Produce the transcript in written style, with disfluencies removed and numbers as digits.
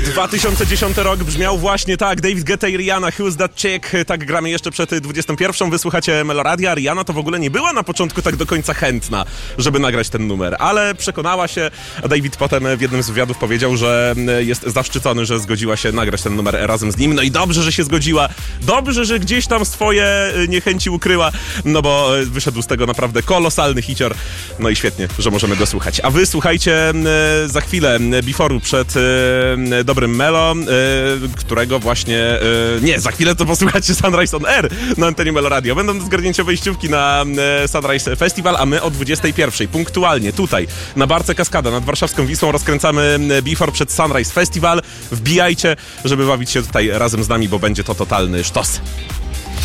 2010 rok brzmiał właśnie tak, David Guetta i Rihanna, Who's That Chick, tak gramy jeszcze przed 21. Wysłuchacie Meloradia. Rihanna to w ogóle nie była na początku tak do końca chętna, żeby nagrać ten numer, ale przekonała się, a David potem w jednym z wywiadów powiedział, że jest zaszczycony, że zgodziła się nagrać ten numer razem z nim, no i dobrze, że się zgodziła, dobrze, że gdzieś tam swoje niechęci ukryła, no bo wyszedł z tego naprawdę kolosalny hicior, no i świetnie, że możemy go słuchać. A wy słuchajcie za chwilę Before'u przed dobrym Melo, którego właśnie... nie, za chwilę to posłuchacie Sunrise on Air na antenie Melo Radio. Będą do zgarnięcia wejściówki na Sunrise Festival, a my o 21:00 punktualnie tutaj na Barce Kaskada nad warszawską Wisłą rozkręcamy Before przed Sunrise Festival. Wbijajcie, żeby bawić się tutaj razem z nami, bo będzie to totalny sztos.